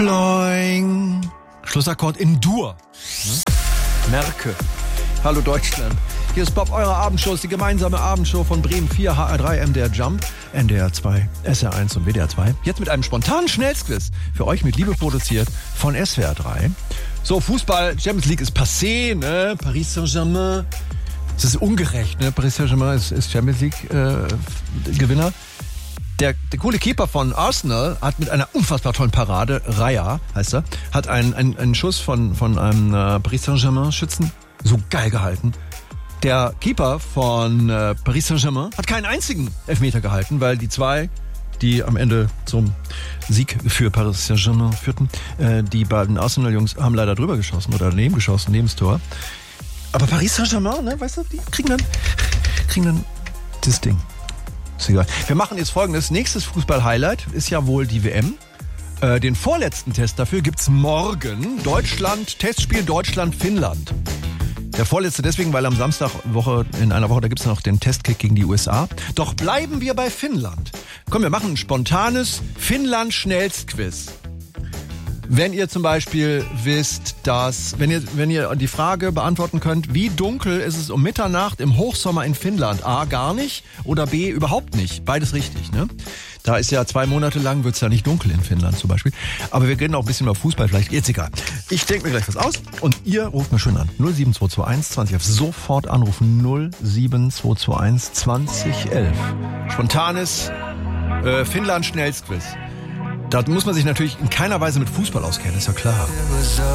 Bloing. Schlussakkord in Dur. Merke. Hallo Deutschland. Hier ist Bob, eure Abendshow, ist die gemeinsame Abendshow von Bremen 4, HR3, MDR Jump, NDR 2, SR1 und WDR 2. Jetzt mit einem spontanen Schnellsquiz. Für euch mit Liebe produziert von SWR 3. So, Fußball, Champions League ist passé, ne? Paris Saint-Germain. Das ist ungerecht, ne? Paris Saint-Germain ist Champions League Gewinner. Der coole Keeper von Arsenal hat mit einer unfassbar tollen Parade, Raya heißt er, hat einen Schuss von einem Paris Saint-Germain-Schützen so geil gehalten. Der Keeper von Paris Saint-Germain hat keinen einzigen Elfmeter gehalten, weil die zwei, die am Ende zum Sieg für Paris Saint-Germain führten, die beiden Arsenal-Jungs haben leider drüber geschossen oder daneben geschossen, neben das Tor. Aber Paris Saint-Germain, ne, weißt du, die kriegen dann das Ding. Ist egal. Wir machen jetzt Folgendes. Nächstes Fußball-Highlight ist ja wohl die WM. Den vorletzten Test dafür gibt's morgen. Testspiel Deutschland-Finnland. Der vorletzte deswegen, weil am Samstag in einer Woche, da gibt's noch den Testkick gegen die USA. Doch bleiben wir bei Finnland. Komm, wir machen ein spontanes Finnland-Schnellstquiz. Wenn ihr zum Beispiel wisst, dass, wenn ihr die Frage beantworten könnt, wie dunkel ist es um Mitternacht im Hochsommer in Finnland? A, gar nicht oder B, überhaupt nicht. Beides richtig, ne? Da ist ja 2 Monate lang, wird's ja nicht dunkel in Finnland zum Beispiel. Aber wir reden auch ein bisschen über Fußball, vielleicht jetzt egal. Ich denke mir gleich was aus und ihr ruft mir schön an. 07221 20 11. Sofort anrufen. 07221 2011. Spontanes Finnland-Schnellstquiz. Da muss man sich natürlich in keiner Weise mit Fußball auskennen, ist ja klar.